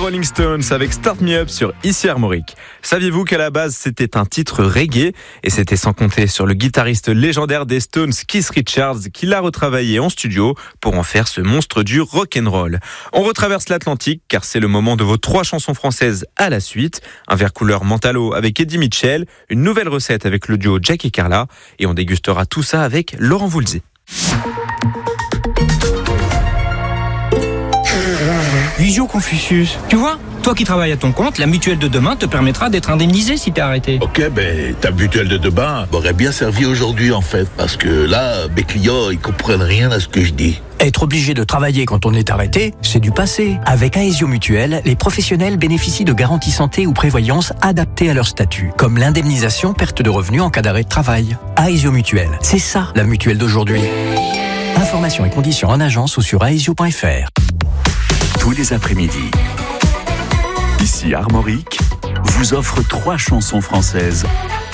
Rolling Stones avec Start Me Up sur Ici Armorique. Saviez-vous qu'à la base c'était un titre reggae et c'était sans compter sur le guitariste légendaire des Stones, Keith Richards, qui l'a retravaillé en studio pour en faire ce monstre du rock'n'roll. On retraverse l'Atlantique car c'est le moment de vos 3 chansons françaises à la suite. Un verre couleur Mentalo avec Eddie Mitchell, une nouvelle recette avec le duo Jack et Carla et on dégustera tout ça avec Laurent Voulzy. Visio Confucius. Tu vois, toi qui travailles à ton compte, la mutuelle de demain te permettra d'être indemnisé si t'es arrêté. Ok, ta mutuelle de demain m'aurait bien servi aujourd'hui en fait, parce que là, mes clients, ils comprennent rien à ce que je dis. Être obligé de travailler quand on est arrêté, c'est du passé. Avec Aesio Mutuelle, les professionnels bénéficient de garanties santé ou prévoyance adaptées à leur statut, comme l'indemnisation perte de revenus en cas d'arrêt de travail. Aesio Mutuelle, c'est ça la mutuelle d'aujourd'hui. Informations et conditions en agence ou sur aesio.fr. Tous les après-midi, Ici Armorique vous offre 3 chansons françaises